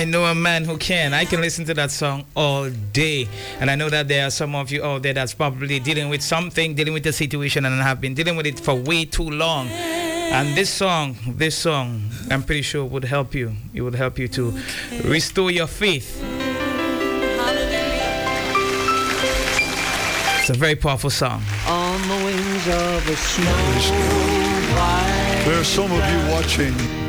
I know a man who can. I can listen to that song all day. And I know that there are some of you out there that's probably dealing with something, dealing with a situation, and have been dealing with it for way too long. And this song, I'm pretty sure would help you. It would help you to restore your faith. It's a very powerful song. On the wings of a snow white. There are some of you watching